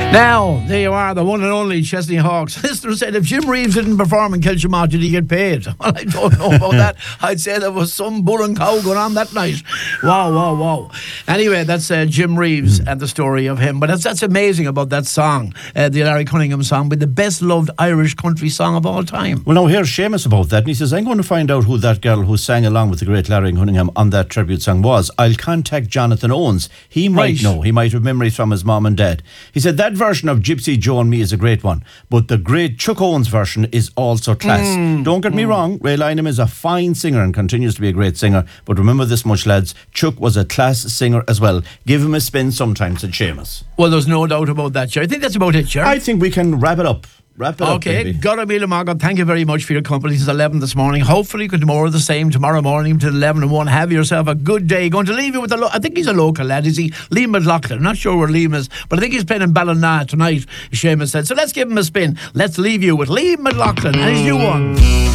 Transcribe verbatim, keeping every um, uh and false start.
Now, there you are, the one and only Chesney Hawks. Listener said if Jim Reeves didn't perform in Kilshamart, did he get paid? Well, I don't know about that. I'd say there was some bull and cow going on that night. Wow, wow, wow. Anyway, that's uh, Jim Reeves and the story of him. But that's, that's amazing about that song, uh, the Larry Cunningham song, but the best loved Irish country song of all time. Well, now here's Seamus about that, and he says, I'm going to find out who that girl who sang along with the great Larry Cunningham on that tribute song was. I'll contact Jonathan Owens. He might Right. know. He might have memories from his mom and dad. He said that version of Gypsy Joe and Me is a great one, but the great Chuck Owens version is also class. Mm. Don't get me Mm. wrong, Ray Lynham is a fine singer and continues to be a great singer, but remember this much, lads, Chuck was a class singer as well. Give him a spin sometimes, said Seamus. Well, there's no doubt about that, Cher. I think that's about it, Cher. I think we can wrap it up. Wrap it Okay, up, baby. Gara Mila Margot, thank you very much for your company since eleven this morning. Hopefully you can do more of the same tomorrow morning to eleven and one. Have yourself a good day. Going to leave you with a lo- I think he's a local lad, is he? Liam McLaughlin. I'm not sure where Liam is, but I think he's playing in Ballina tonight, Seamus said. So let's give him a spin. Let's leave you with Liam McLaughlin and his new one.